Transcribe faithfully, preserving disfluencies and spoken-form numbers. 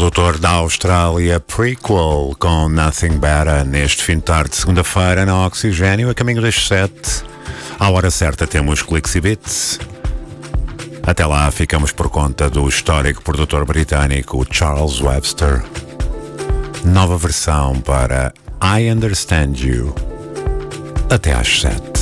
produtor da Austrália, Prequel, com Nothing Better, neste fim de tarde, segunda-feira, na Oxigênio, a caminho das sete. À hora certa temos Clixy Beats. Até lá ficamos por conta do histórico produtor britânico Charles Webster. Nova versão para I Understand You. Até às sete.